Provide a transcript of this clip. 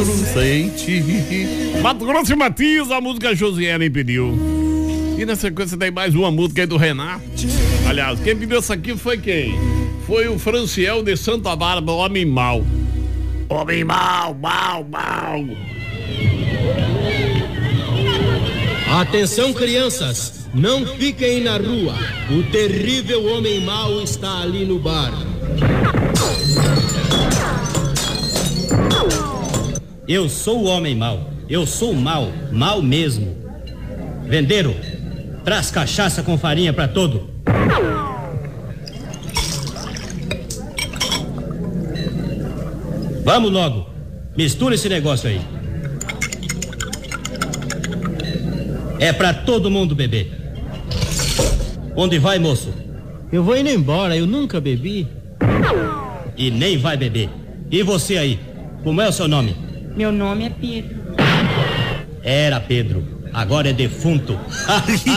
sente. Mato Grosso e Matias, a música Josiane pediu. E na sequência tem mais uma música aí do Renato. Aliás, quem pediu essa aqui foi quem? Foi o Franciel de Santa Bárbara, Homem Mau. Homem mau, mau, mau. Atenção, crianças, não fiquem na rua. O terrível homem mau está ali no bar. Eu sou o homem mau. Eu sou mau, mau mesmo. Vendeiro, traz cachaça com farinha pra todo. Vamos logo, mistura esse negócio aí. É pra todo mundo beber. Onde vai, moço? Eu vou indo embora, eu nunca bebi. E nem vai beber. E você aí, como é o seu nome? Meu nome é Pedro. Era Pedro, agora é defunto.